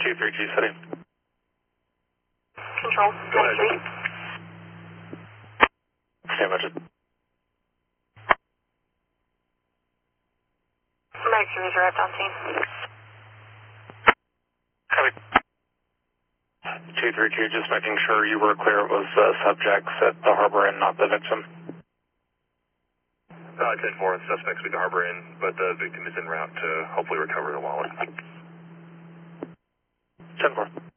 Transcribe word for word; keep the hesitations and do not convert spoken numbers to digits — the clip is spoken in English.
two three two setting. Control, Go ahead. three. Stand by. Emergency was arrived on scene. Copy. two three two, just making sure you were clear it was uh, subjects at the harbor and not the victim. Uh, ten four, suspects with the harbor inn, but the victim is en route to hopefully recover the wallet. ten four.